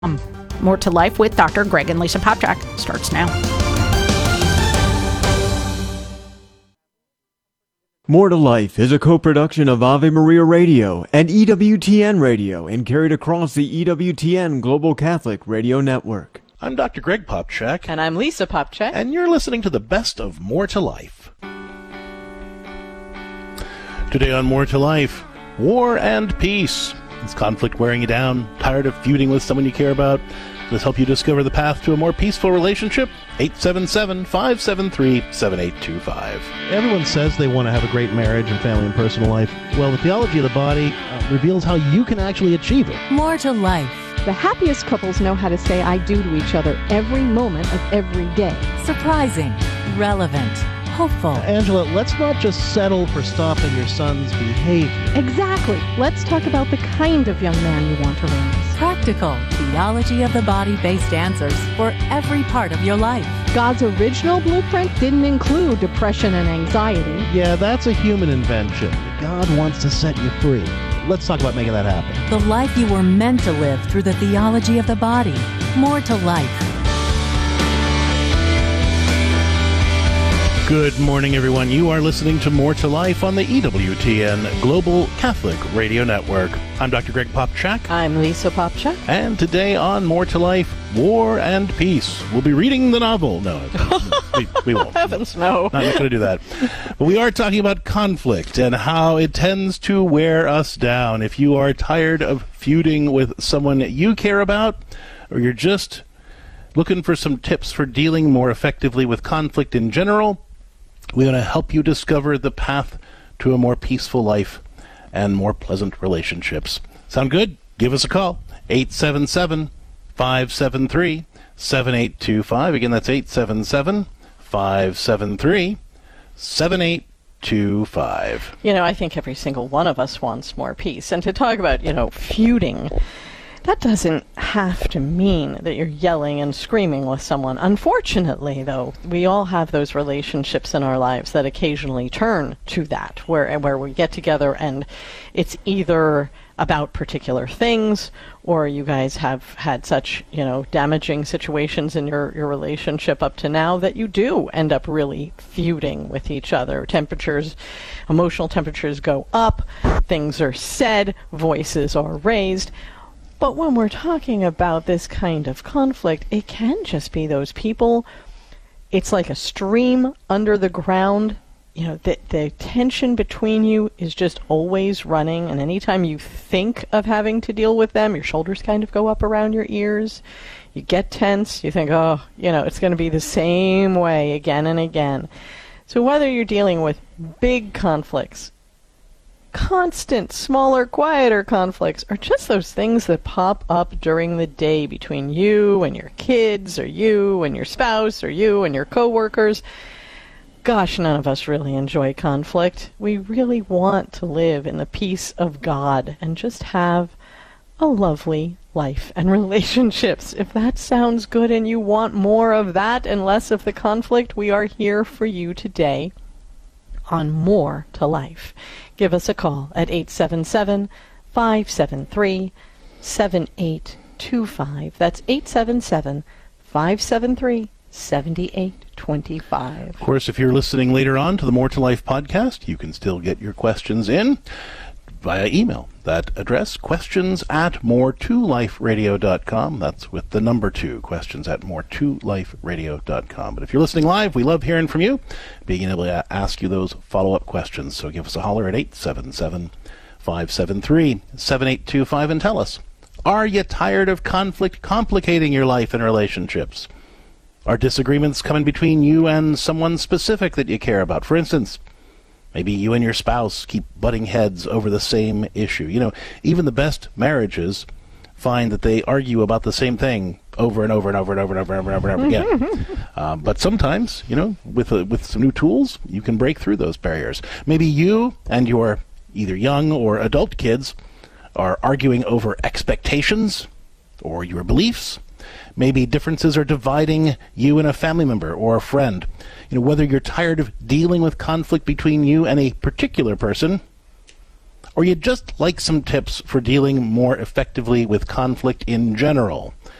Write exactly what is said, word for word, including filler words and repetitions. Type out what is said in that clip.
More to Life with Doctor Greg and Lisa Popcak starts now. More to Life is a co-production of Ave Maria Radio and E W T N Radio and carried across the E W T N Global Catholic Radio Network. I'm Doctor Greg Popcak. And I'm Lisa Popcak. And you're listening to the best of More to Life. Today on More to Life, war and peace. Is conflict wearing you down? Tired of feuding with someone you care about? Let's help you discover the path to a more peaceful relationship. eight seven seven, five seven three, seven eight two five. Everyone says they want to have a great marriage and family and personal life. Well, the Theology of the Body uh, reveals how you can actually achieve it. More to Life. The happiest couples know how to say I do to each other every moment of every day. Surprising, relevant, hopeful. Angela, let's not just settle for stopping your son's behavior. Exactly. Let's talk about the kind of young man you want to raise. Practical Theology of the Body-based answers for every part of your life. God's original blueprint didn't include depression and anxiety. Yeah, that's a human invention. God wants to set you free. Let's talk about making that happen. The life you were meant to live through the Theology of the Body. More to Life. Good morning, everyone. You are listening to More to Life on the E W T N Global Catholic Radio Network. I'm Doctor Greg Popcak. I'm Lisa Popcak. And today on More to Life, War and Peace. We'll be reading the novel. No, we, we won't. Heavens, no. Not going to do that. But we are talking about conflict and how it tends to wear us down. If you are tired of feuding with someone you care about, or you're just looking for some tips for dealing more effectively with conflict in general, we're going to help you discover the path to a more peaceful life and more pleasant relationships. Sound good? Give us a call. eight seven seven, five seven three, seven eight two five. Again, that's eight seven seven, five seven three, seven eight two five. You know, I think every single one of us wants more peace. And to talk about, you know, feuding, that doesn't have to mean that you're yelling and screaming with someone. Unfortunately, though, we all have those relationships in our lives that occasionally turn to that, where where we get together and it's either about particular things, or you guys have had such, you know, damaging situations in your, your relationship up to now that you do end up really feuding with each other. Temperatures, emotional temperatures go up, things are said, voices are raised. But when we're talking about this kind of conflict, it can just be those people. It's like a stream under the ground. You know, the, the tension between you is just always running. And anytime you think of having to deal with them, your shoulders kind of go up around your ears. You get tense. You think, oh, you know, it's going to be the same way again and again. So whether you're dealing with big conflicts, constant, smaller, quieter conflicts, or just those things that pop up during the day between you and your kids, or you and your spouse, or you and your coworkers. Gosh, none of us really enjoy conflict. We really want to live in the peace of God and just have a lovely life and relationships. If that sounds good and you want more of that and less of the conflict, we are here for you today on More to Life. Give us a call at eight seven seven, five seven three, seven eight two five. That's eight seven seven, five seven three, seven eight two five. Of course, if you're listening later on to the More to Life podcast, you can still get your questions in via email. That address, questions at more to life radio dot com. That's with the number two, questions at more to life radio dot com. But if you're listening live, we love hearing from you, being able to ask you those follow-up questions. So give us a holler at eight seven seven, five seven three, seven eight two five and tell us, are you tired of conflict complicating your life and relationships? Are disagreements coming between you and someone specific that you care about? For instance, maybe you and your spouse keep butting heads over the same issue. You know, even the best marriages find that they argue about the same thing over and over and over and over and over and over and over, and over again. uh, but sometimes, you know, with uh, with some new tools, you can break through those barriers. Maybe you and your either young or adult kids are arguing over expectations or your beliefs. Maybe differences are dividing you and a family member or a friend. You know, whether you're tired of dealing with conflict between you and a particular person, or you'd just like some tips for dealing more effectively with conflict in general.